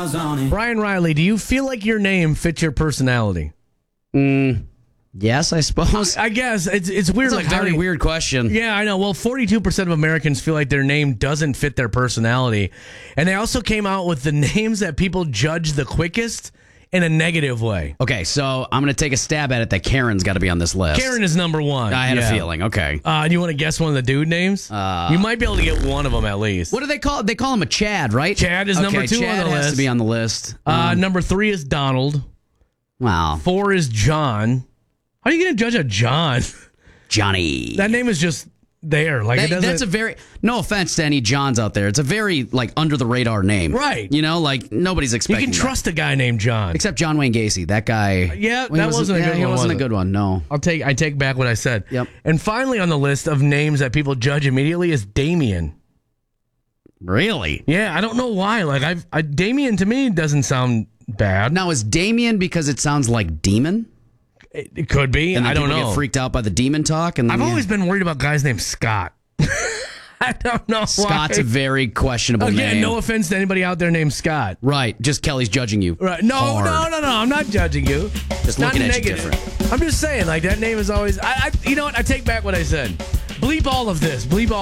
miles on it. Brian Riley, do you feel like your name fits your personality? Yes, I suppose. I guess it's weird. It's a very weird question. Yeah, I know. Well, 42% of Americans feel like their name doesn't fit their personality. And they also came out with the names that people judge the quickest in a negative way. Okay, so I'm going to take a stab at it that Karen's got to be on this list. Karen is number one. I had a feeling. Okay. Do you want to guess one of the dude names? You might be able to get one of them at least. What do they call it? They call him a Chad, right? Chad is number 2 Chad on the list. has to be on the list. Number 3 is Donald. Wow. 4 is John. How are you going to judge a John? Johnny. That name is just there. Like it doesn't. That's a very, no offense to any Johns out there. It's a very like under the radar name. Right. You know, like nobody's You expecting can trust a guy named John. Except John Wayne Gacy. That guy. Yeah, that wasn't a good one. He wasn't was a good one, no. I take back what I said. Yep. And finally on the list of names that people judge immediately is Damien. Really? Yeah, I don't know why. Like Damien to me doesn't sound bad. Now, is Damien because it sounds like demon? It could be. And I don't people know. get freaked out by the demon talk. And I've always been worried about guys named Scott. I don't know Scott's why. a very questionable Again, name. no offense to anybody out there named Scott. Right. Just Kelly's judging you. Right. No, hard. no. I'm not judging you. Just Not looking at you negative. different. I'm just saying, like, that name is always... you know what? I take back what I said. Bleep all of this. Bleep all